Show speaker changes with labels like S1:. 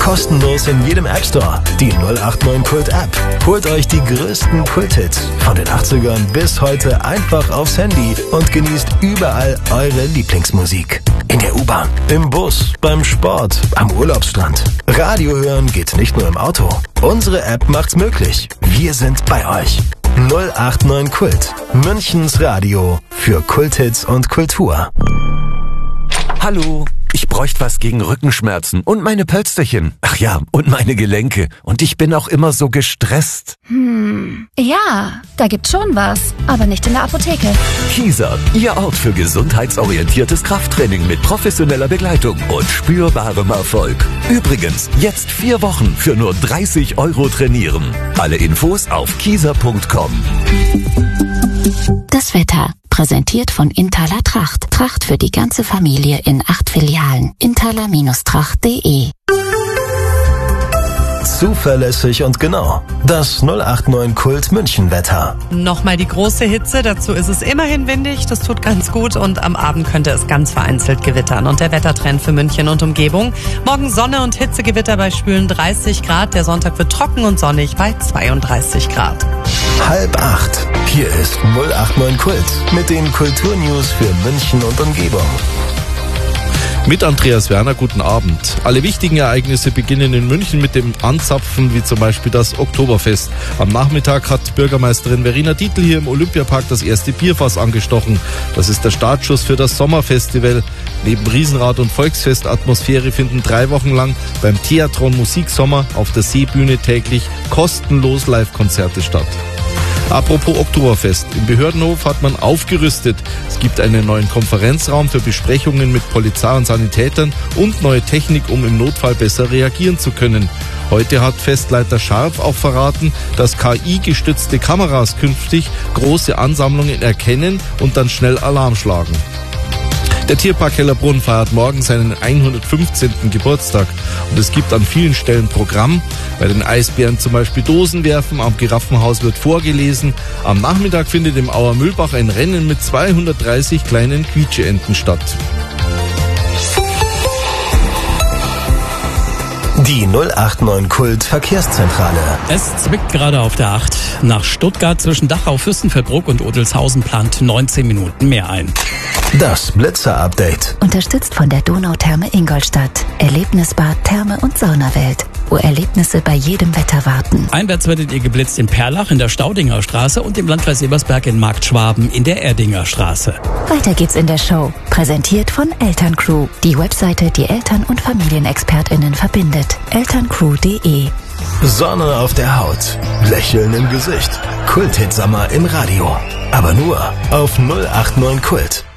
S1: Kostenlos in jedem App Store. Die 089 Kult App. Holt euch die größten Kult-Hits von den 80ern bis heute einfach aufs Handy und genießt überall eure Lieblingsmusik. In der U-Bahn, im Bus, beim Sport, am Urlaubsstrand. Radio hören geht nicht nur im Auto. Unsere App macht's möglich. Wir sind bei euch. 089 Kult. Münchens Radio für Kulthits und Kultur.
S2: Hallo, ich bräuchte was gegen Rückenschmerzen und meine Pölsterchen. Ach ja, und meine Gelenke. Und ich bin auch immer so gestresst.
S3: Ja, da gibt's schon was, aber nicht in der Apotheke.
S2: Kieser, Ihr Ort für gesundheitsorientiertes Krafttraining mit professioneller Begleitung und spürbarem Erfolg. Übrigens, jetzt 4 Wochen für nur 30 € trainieren. Alle Infos auf kieser.com.
S4: Das Wetter. Präsentiert von Inthaler Tracht. Tracht für die ganze Familie in 8 Filialen. Inthaler-Tracht.de.
S1: Zuverlässig und genau. Das 089 Kult München Wetter.
S5: Nochmal die große Hitze, dazu ist es immerhin windig, das tut ganz gut und am Abend könnte es ganz vereinzelt gewittern. Und der Wettertrend für München und Umgebung: morgen Sonne und Hitzegewitter bei schwülen 30 Grad, der Sonntag wird trocken und sonnig bei 32 Grad.
S1: 7:30. Hier ist 089 Kult mit den Kulturnews für München und Umgebung.
S6: Mit Andreas Werner, guten Abend. Alle wichtigen Ereignisse beginnen in München mit dem Anzapfen, wie zum Beispiel das Oktoberfest. Am Nachmittag hat Bürgermeisterin Verena Dietl hier im Olympiapark das erste Bierfass angestochen. Das ist der Startschuss für das Sommerfestival. Neben Riesenrad- und Volksfestatmosphäre finden 3 Wochen lang beim Theatron Musiksommer auf der Seebühne täglich kostenlos Live-Konzerte statt. Apropos Oktoberfest. Im Behördenhof hat man aufgerüstet. Es gibt einen neuen Konferenzraum für Besprechungen mit Polizei und Sanitätern und neue Technik, um im Notfall besser reagieren zu können. Heute hat Festleiter Scharf auch verraten, dass KI-gestützte Kameras künftig große Ansammlungen erkennen und dann schnell Alarm schlagen. Der Tierpark Hellerbrunn feiert morgen seinen 115. Geburtstag und es gibt an vielen Stellen Programm. Bei den Eisbären zum Beispiel Dosen werfen, am Giraffenhaus wird vorgelesen. Am Nachmittag findet im Auer Mühlbach ein Rennen mit 230 kleinen Quietscheenten statt.
S1: Die 089 Kult Verkehrszentrale.
S7: Es zwickt gerade auf der 8. Nach Stuttgart zwischen Dachau, Fürstenfeldbruck und Odelshausen plant 19 Minuten mehr ein.
S1: Das Blitzer-Update.
S4: Unterstützt von der Donautherme Ingolstadt. Erlebnisbad, Therme und Saunawelt, wo Erlebnisse bei jedem Wetter warten.
S7: Einwärts werdet ihr geblitzt in Perlach in der Staudinger Straße und im Landkreis Ebersberg in Marktschwaben in der Erdinger Straße.
S4: Weiter geht's in der Show. Präsentiert von Elterncrew. Die Webseite, die Eltern- und FamilienexpertInnen verbindet. Elterncrew.de.
S1: Sonne auf der Haut. Lächeln im Gesicht. Kult-Hit-Sommer im Radio. Aber nur auf 089 Kult.